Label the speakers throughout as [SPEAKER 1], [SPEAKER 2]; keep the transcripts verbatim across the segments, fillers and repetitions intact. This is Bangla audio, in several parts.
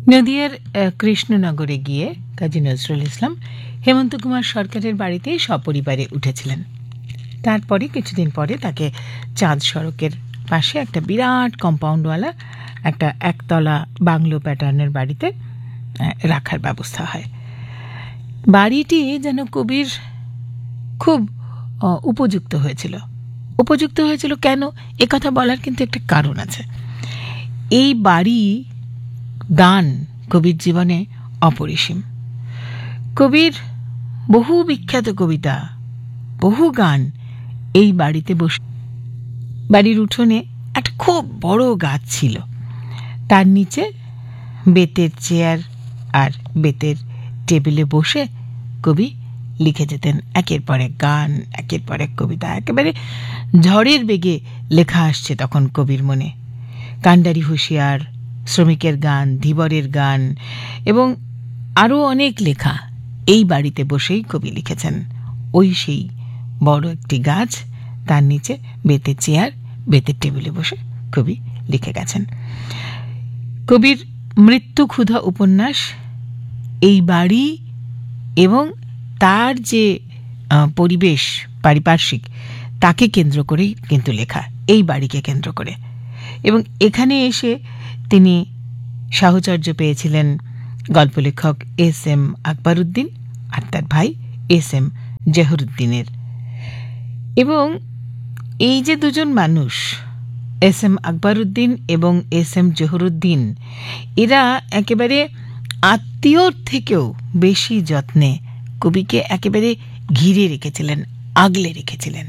[SPEAKER 1] নদিয়ার কৃষ্ণনগরে গিয়ে কাজী নজরুল ইসলাম হেমন্ত কুমার সরকারের বাড়িতে সপরিবারে উঠেছিলেন। তারপরে কিছুদিন পরে তাকে চাঁদ সড়কের পাশে একটা বিরাট কম্পাউন্ডওয়ালা একটা একতলা বাংলো প্যাটার্নের বাড়িতে রাখার ব্যবস্থা হয়। বাড়িটি যেন কবির খুব উপযুক্ত হয়েছিল। উপযুক্ত হয়েছিল কেন, এ কথা বলার কিন্তু একটা কারণ আছে। এই বাড়ি গান কবির জীবনে অপরিসীম। কবির বহু বিখ্যাত কবিতা, বহু গান এই বাড়িতে বসে। বাড়ির উঠোনে একটা খুব বড় গাছ ছিল, তার নিচে বেতের চেয়ার আর বেতের টেবিলে বসে কবি লিখে যেতেন একের পর এক গান, একের পর এক কবিতা। একেবারে ঝড়ের বেগে লেখা আসছে তখন কবির মনে। কান্ডারি হুঁশিয়ার, শ্রমিকের গান, ধীবরের গান এবং আরও অনেক লেখা এই বাড়িতে বসেই কবি লিখেছেন। ওই সেই বড় একটি গাছ, তার নিচে বেতের চেয়ার, বেতের টেবিলে বসে কবি লিখে গেছেন। কবির মৃত্যু ক্ষুধা উপন্যাস এই বাড়ি এবং তার যে পরিবেশ পারিপার্শ্বিক তাকে কেন্দ্র করেই কিন্তু লেখা, এই বাড়িকে কেন্দ্র করে। এবং এখানে এসে তিনি সাহচর্য পেয়েছিলেন গল্প লেখক এস এম আকবরউদ্দিন আর তার ভাই এস এম জহুরুদ্দিনের। এবং এই যে দুজন মানুষ, এস এম আকবরউদ্দিন এবং এস এম জহুরুদ্দিন, এরা একেবারে আত্মীয়র থেকেও বেশি যত্নে কবিকে একেবারে ঘিরে রেখেছিলেন, আগলে রেখেছিলেন।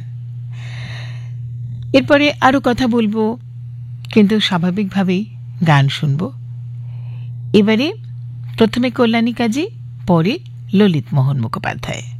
[SPEAKER 1] এরপরে আরও কথা বলবো, কিন্তু স্বাভাবিকভাবেই গান শুনব। এবারে প্রথমে কল্যাণী কাজী, পরে ললিত মোহন মুখোপাধ্যায়।